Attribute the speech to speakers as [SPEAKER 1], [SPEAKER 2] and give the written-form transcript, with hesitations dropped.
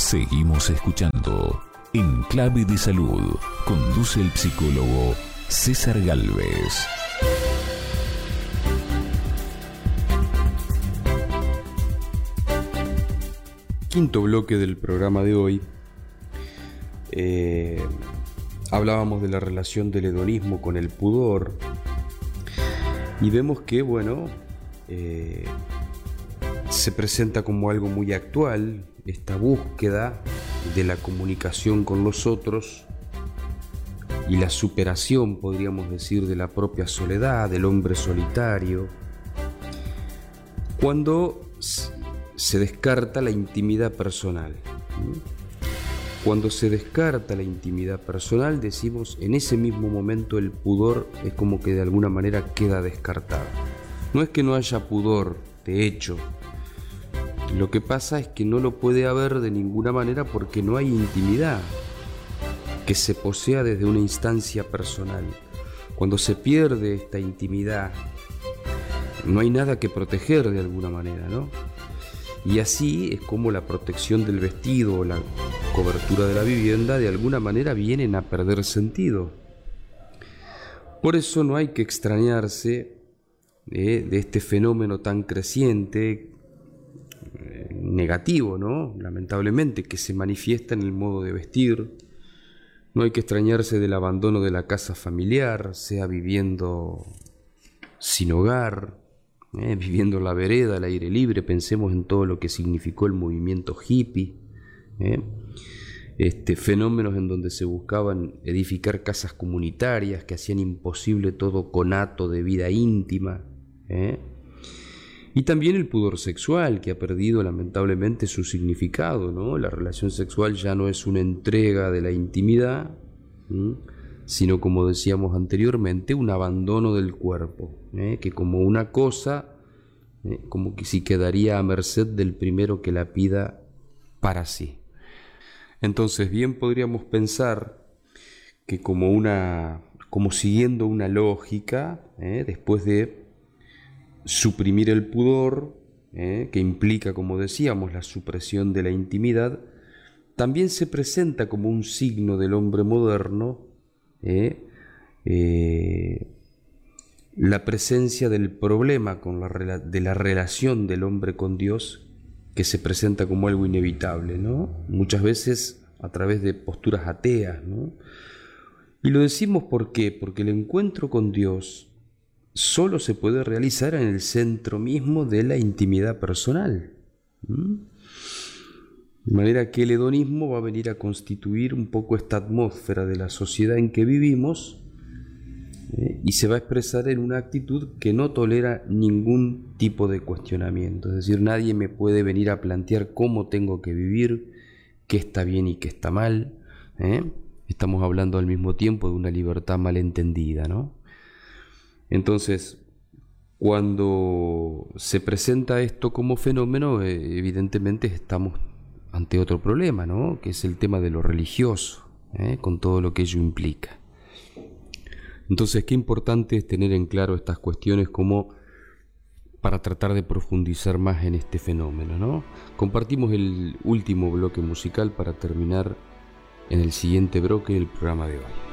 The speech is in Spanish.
[SPEAKER 1] Seguimos escuchando En Clave de Salud. Conduce el psicólogo César Gálvez.
[SPEAKER 2] Quinto bloque del programa de hoy. Hablábamos de la relación del hedonismo con el pudor y vemos que, se presenta como algo muy actual esta búsqueda de la comunicación con los otros y la superación, podríamos decir, de la propia soledad, del hombre solitario, cuando se descarta la intimidad personal. Cuando se descarta la intimidad personal, decimos, en ese mismo momento el pudor es como que de alguna manera queda descartado. No es que no haya pudor, de hecho, lo que pasa es que no lo puede haber de ninguna manera porque no hay intimidad que se posea desde una instancia personal. Cuando se pierde esta intimidad, no hay nada que proteger de alguna manera, ¿no? Y así es como la protección del vestido o la cobertura de la vivienda de alguna manera vienen a perder sentido. Por eso no hay que extrañarse de este fenómeno tan creciente, negativo, ¿no? Lamentablemente, que se manifiesta en el modo de vestir. No hay que extrañarse del abandono de la casa familiar, sea viviendo sin hogar, viviendo en la vereda, al aire libre. Pensemos en todo lo que significó el movimiento hippie, fenómenos en donde se buscaban edificar casas comunitarias que hacían imposible todo conato de vida íntima, y también el pudor sexual, que ha perdido lamentablemente su significado, ¿no? La relación sexual ya no es una entrega de la intimidad, sino, como decíamos anteriormente, un abandono del cuerpo, que como una cosa, como que si quedaría a merced del primero que la pida para sí. Entonces bien podríamos pensar que como siguiendo una lógica, después de suprimir el pudor, que implica, como decíamos, la supresión de la intimidad, también se presenta como un signo del hombre moderno la presencia del problema de la relación del hombre con Dios, que se presenta como algo inevitable, ¿no? Muchas veces a través de posturas ateas, ¿no? Y lo decimos ¿por qué? Porque el encuentro con Dios solo se puede realizar en el centro mismo de la intimidad personal. De manera que el hedonismo va a venir a constituir un poco esta atmósfera de la sociedad en que vivimos, y se va a expresar en una actitud que no tolera ningún tipo de cuestionamiento. Es decir, nadie me puede venir a plantear cómo tengo que vivir, qué está bien y qué está mal. Estamos hablando al mismo tiempo de una libertad malentendida, ¿no? Entonces, cuando se presenta esto como fenómeno, evidentemente estamos ante otro problema, ¿no? Que es el tema de lo religioso, con todo lo que ello implica. Entonces, qué importante es tener en claro estas cuestiones como para tratar de profundizar más en este fenómeno, ¿no? Compartimos el último bloque musical para terminar en el siguiente bloque del programa de hoy.